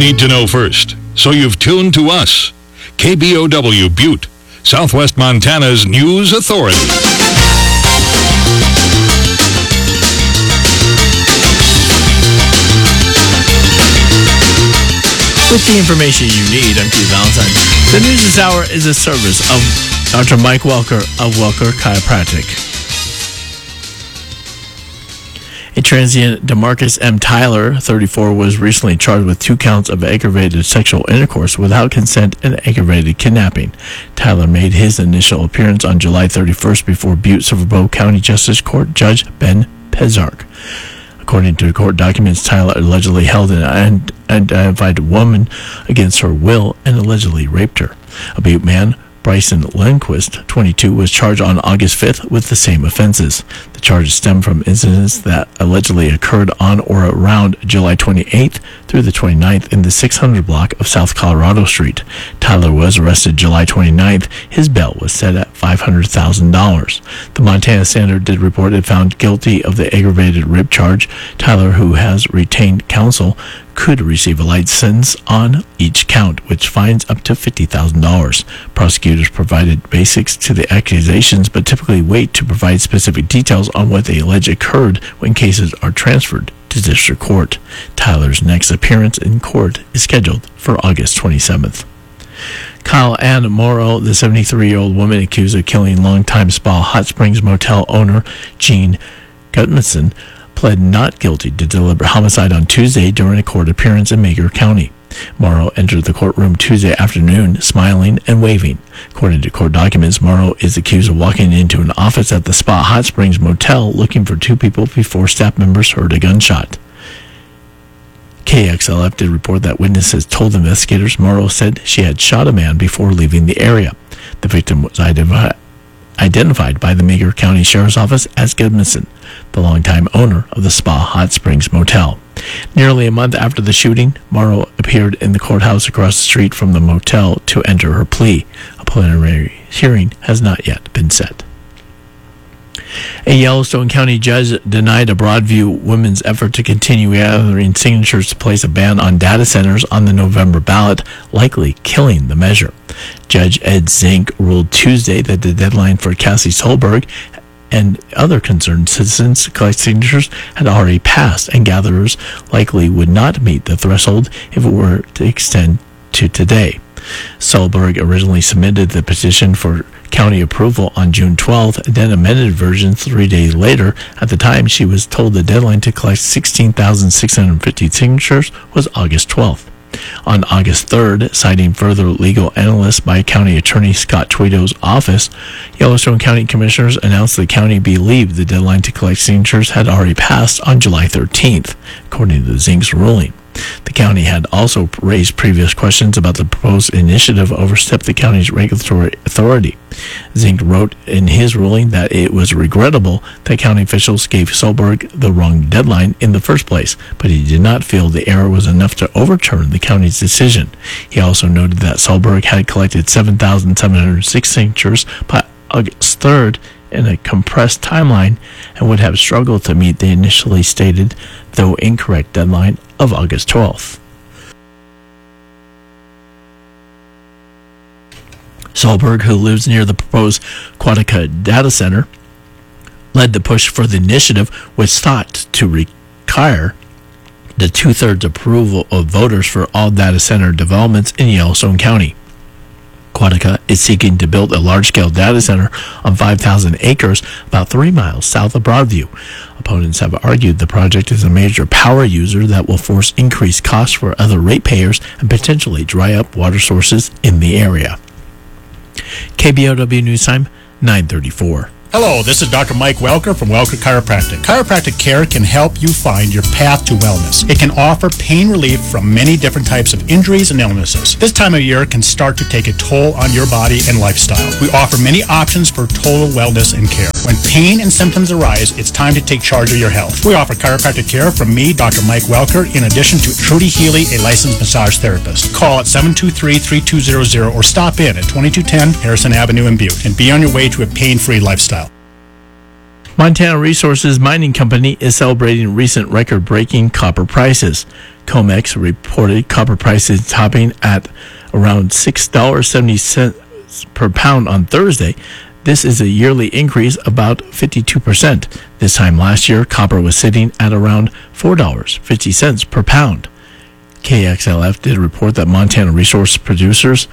need to know first, so you've tuned to us. KBOW Butte, Southwest Montana's News Authority. With the information you need, I'm Keith Valentine. The News this hour is a service of Dr. Mike Welker of Welker Chiropractic. A transient DeMarcus M. Tyler, 34, was recently charged with 2 counts of aggravated sexual intercourse without consent and aggravated kidnapping. Tyler made his initial appearance on July 31st before Butte Silver County Justice Court Judge Ben Pezark. According to court documents, Tyler allegedly held an unidentified woman against her will and allegedly raped her. A Butte man, Bryson Lindquist, 22, was charged on August 5th with the same offenses. The charges stem from incidents that allegedly occurred on or around July 28th through the 29th in the 600 block of South Colorado Street. Tyler was arrested July 29th. His bail was set at $500,000. The Montana Standard did report it found guilty of the aggravated rape charge. Tyler, who has retained counsel, could receive a light sentence on each count, which fines up to $50,000. Prosecutors provided basics to the accusations, but typically wait to provide specific details on what they allege occurred when cases are transferred to district court. Tyler's next appearance in court is scheduled for August 27th. Kyle Ann Morrow, the 73-year-old woman accused of killing longtime Spa Hot Springs motel owner Gene Gutmanson, pled not guilty to deliberate homicide on Tuesday during a court appearance in Meagher County. Morrow entered the courtroom Tuesday afternoon, smiling and waving. According to court documents, Morrow is accused of walking into an office at the Spa Hot Springs motel looking for 2 people before staff members heard a gunshot. KXLF did report that witnesses told investigators Morrow said she had shot a man before leaving the area. The victim was identified by the Meagher County Sheriff's Office as Gudmanson, the longtime owner of the Spa Hot Springs Motel. Nearly a month after the shooting, Morrow appeared in the courthouse across the street from the motel to enter her plea. A preliminary hearing has not yet been set. A Yellowstone County judge denied a Broadview women's effort to continue gathering signatures to place a ban on data centers on the November ballot, likely killing the measure. Judge Ed Zink ruled Tuesday that the deadline for Cassie Solberg and other concerned citizens to collect signatures had already passed, and gatherers likely would not meet the threshold if it were to extend to today. Solberg originally submitted the petition for county approval on June 12th, then amended versions 3 days later. At the time, she was told the deadline to collect 16,650 signatures was August 12th. On August 3rd, citing further legal analysts by County Attorney Scott Tweedo's office, Yellowstone County Commissioners announced the county believed the deadline to collect signatures had already passed on July 13th, according to Zink's ruling. The county had also raised previous questions about the proposed initiative overstep the county's regulatory authority. Zink wrote in his ruling that it was regrettable that county officials gave Solberg the wrong deadline in the first place, but he did not feel the error was enough to overturn the county's decision. He also noted that Solberg had collected 7,706 signatures by August 3rd in a compressed timeline and would have struggled to meet the initially stated, though incorrect, deadline of August 12th. Solberg, who lives near the proposed Quantica data center, led the push for the initiative, which sought to require the 2/3 approval of voters for all data center developments in Yellowstone County. Quantica is seeking to build a large-scale data center on 5,000 acres about 3 miles south of Broadview. Opponents have argued the project is a major power user that will force increased costs for other ratepayers and potentially dry up water sources in the area. KBOW News Time, 9:34. Hello, this is Dr. Mike Welker from Welker Chiropractic. Chiropractic care can help you find your path to wellness. It can offer pain relief from many different types of injuries and illnesses. This time of year can start to take a toll on your body and lifestyle. We offer many options for total wellness and care. When pain and symptoms arise, it's time to take charge of your health. We offer chiropractic care from me, Dr. Mike Welker, in addition to Trudy Healy, a licensed massage therapist. Call at 723-3200 or stop in at 2210 Harrison Avenue in Butte and be on your way to a pain-free lifestyle. Montana Resources Mining Company is celebrating recent record-breaking copper prices. COMEX reported copper prices topping at around $6.70 per pound on Thursday. This is a yearly increase about 52%. This time last year, copper was sitting at around $4.50 per pound. KXLF did report that Montana resource producers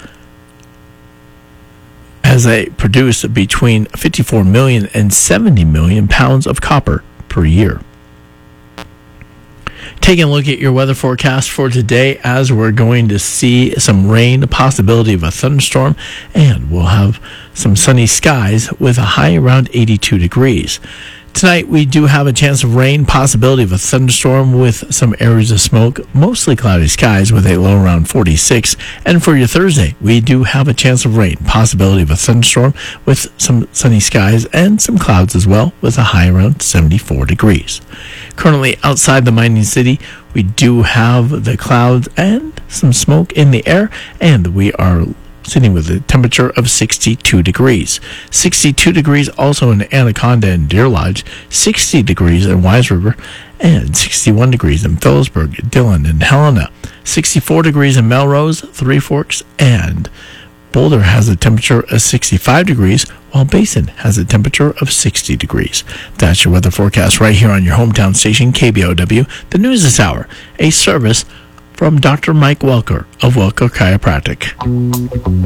as they produce between 54 million and 70 million pounds of copper per year. Taking a look at your weather forecast for today, as we're going to see some rain, a possibility of a thunderstorm, and we'll have some sunny skies with a high around 82 degrees. Tonight, we do have a chance of rain, possibility of a thunderstorm with some areas of smoke, mostly cloudy skies with a low around 46. And for your Thursday, we do have a chance of rain, possibility of a thunderstorm with some sunny skies and some clouds as well with a high around 74 degrees. Currently outside the mining city, we do have the clouds and some smoke in the air, and we are sitting with a temperature of 62 degrees. 62 degrees also in Anaconda and Deer Lodge, 60 degrees in Wise River, and 61 degrees in Phillipsburg, Dillon, and Helena. 64 degrees in Melrose, Three Forks, and Boulder has a temperature of 65 degrees, while Basin has a temperature of 60 degrees. That's your weather forecast right here on your hometown station, KBOW. The news this hour, a service from Dr. Mike Welker of Welker Chiropractic.